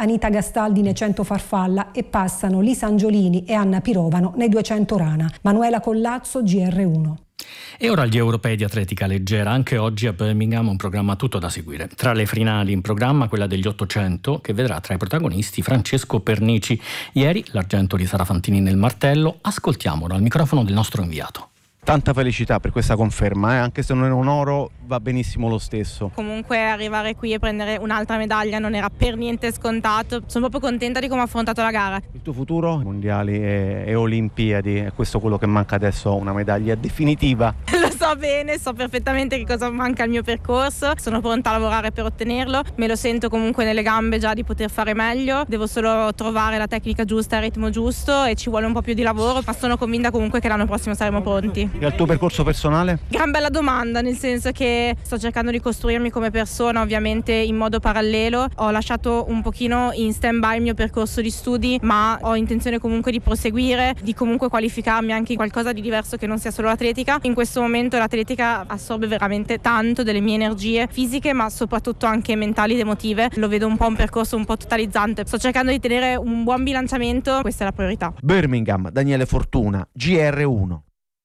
Anita Gastaldi nei 100 Farfalla e passano Lisa Angiolini e Anna Pirovano nei 200 Rana. Manuela Collazzo, GR1. E ora gli europei di atletica leggera, anche oggi a Birmingham un programma tutto da seguire. Tra le finali in programma quella degli 800 che vedrà tra i protagonisti Francesco Pernici. Ieri l'argento di Sara Fantini nel martello, ascoltiamolo al microfono del nostro inviato. Tanta felicità per questa conferma, anche se non è un oro va benissimo lo stesso. Comunque arrivare qui e prendere un'altra medaglia non era per niente scontato, sono proprio contenta di come ho affrontato la gara. Il tuo futuro? Mondiali e Olimpiadi, è questo quello che manca adesso, una medaglia definitiva? Lo so bene, so perfettamente che cosa manca al mio percorso, sono pronta a lavorare per ottenerlo, me lo sento comunque nelle gambe già di poter fare meglio, devo solo trovare la tecnica giusta, il ritmo giusto e ci vuole un po' più di lavoro, ma sono convinta comunque che l'anno prossimo saremo pronti. E al tuo percorso personale? Gran bella domanda, nel senso che sto cercando di costruirmi come persona, ovviamente in modo parallelo. Ho lasciato un pochino in stand-by il mio percorso di studi, ma ho intenzione comunque di proseguire, di comunque qualificarmi anche in qualcosa di diverso che non sia solo l'atletica. In questo momento l'atletica assorbe veramente tanto delle mie energie fisiche, ma soprattutto anche mentali ed emotive. Lo vedo un po' un percorso un po' totalizzante. Sto cercando di tenere un buon bilanciamento, questa è la priorità. Birmingham, Daniele Fortuna, GR1.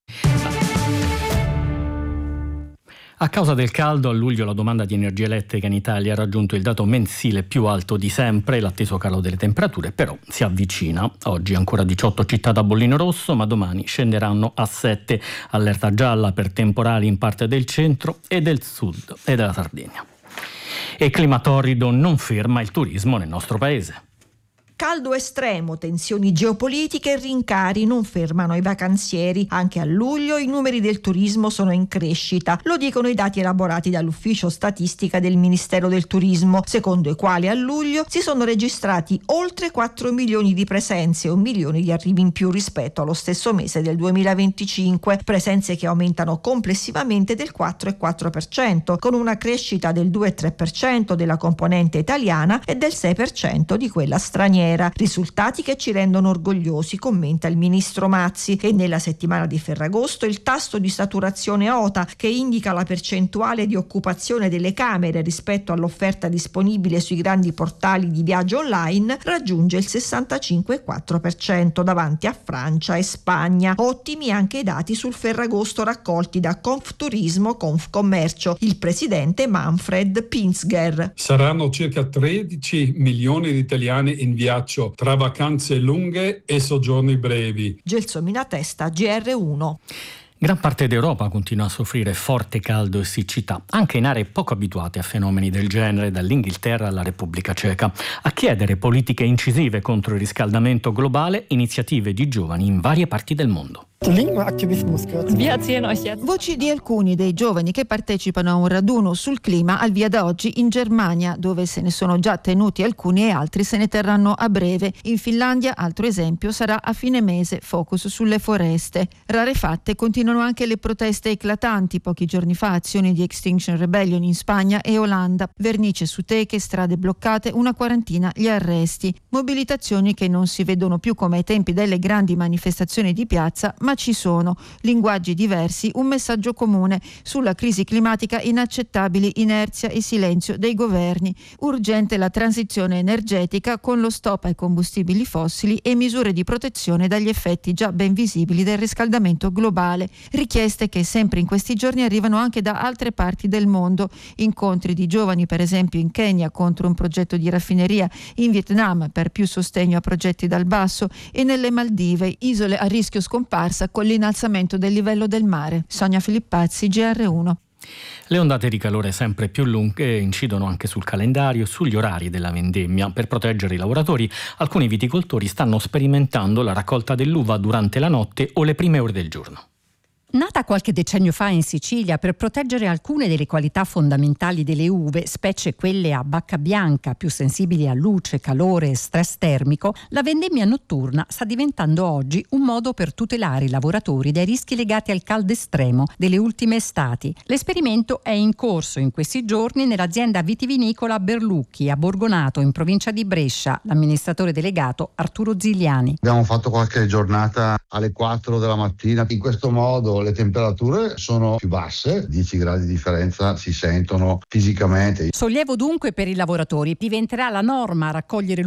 A causa del caldo, a luglio la domanda di energia elettrica in Italia ha raggiunto il dato mensile più alto di sempre. L'atteso calo delle temperature però si avvicina. Oggi ancora 18 città da bollino rosso, ma domani scenderanno a 7. Allerta gialla per temporali in parte del centro e del sud e della Sardegna. E clima torrido non ferma il turismo nel nostro paese. Caldo estremo, tensioni geopolitiche e rincari non fermano i vacanzieri. Anche a luglio i numeri del turismo sono in crescita. Lo dicono i dati elaborati dall'Ufficio Statistica del Ministero del Turismo, secondo i quali a luglio si sono registrati oltre 4 milioni di presenze e 1 milione di arrivi in più rispetto allo stesso mese del 2025. Presenze che aumentano complessivamente del 4,4%, con una crescita del 2,3% della componente italiana e del 6% di quella straniera. Risultati che ci rendono orgogliosi, commenta il ministro Mazzi. E nella settimana di Ferragosto il tasso di saturazione OTA, che indica la percentuale di occupazione delle camere rispetto all'offerta disponibile sui grandi portali di viaggio online, raggiunge il 65,4% davanti a Francia e Spagna. Ottimi anche i dati sul Ferragosto raccolti da Confturismo Confcommercio. Il presidente Manfred Pinzger: saranno circa 13 milioni di italiani in viaggio tra vacanze lunghe e soggiorni brevi. Gelsomina Testa, GR1. Gran parte d'Europa continua a soffrire forte caldo e siccità, anche in aree poco abituate a fenomeni del genere, dall'Inghilterra alla Repubblica Ceca. A chiedere politiche incisive contro il riscaldamento globale, iniziative di giovani in varie parti del mondo. Voci di alcuni dei giovani che partecipano a un raduno sul clima al via da oggi in Germania, dove se ne sono già tenuti alcuni e altri se ne terranno a breve. In Finlandia, altro esempio, sarà a fine mese, focus sulle foreste. Rarefatte continuano anche le proteste eclatanti. Pochi giorni fa azioni di Extinction Rebellion in Spagna e Olanda, vernice su teche, strade bloccate, una quarantina gli arresti. Mobilitazioni che non si vedono più come ai tempi delle grandi manifestazioni di piazza, ma ci sono linguaggi diversi, un messaggio comune: sulla crisi climatica inaccettabili inerzia e silenzio dei governi, urgente la transizione energetica con lo stop ai combustibili fossili e misure di protezione dagli effetti già ben visibili del riscaldamento globale. Richieste che sempre in questi giorni arrivano anche da altre parti del mondo, incontri di giovani per esempio in Kenya contro un progetto di raffineria, in Vietnam per più sostegno a progetti dal basso e nelle Maldive, isole a rischio scomparsa con l'innalzamento del livello del mare. Sonia Filippazzi, GR1. Le ondate di calore sempre più lunghe incidono anche sul calendario e sugli orari della vendemmia. Per proteggere i lavoratori, alcuni viticoltori stanno sperimentando la raccolta dell'uva durante la notte o le prime ore del giorno. Nata qualche decennio fa in Sicilia per proteggere alcune delle qualità fondamentali delle uve, specie quelle a bacca bianca, più sensibili a luce, calore e stress termico, la vendemmia notturna sta diventando oggi un modo per tutelare i lavoratori dai rischi legati al caldo estremo delle ultime estati. L'esperimento è in corso in questi giorni nell'azienda vitivinicola Berlucchi a Borgonato, in provincia di Brescia. L'amministratore delegato Arturo Zigliani. Abbiamo fatto qualche giornata alle 4 della mattina. In questo modo le temperature sono più basse, 10 gradi di differenza si sentono fisicamente. Sollievo dunque per i lavoratori. Diventerà la norma raccogliere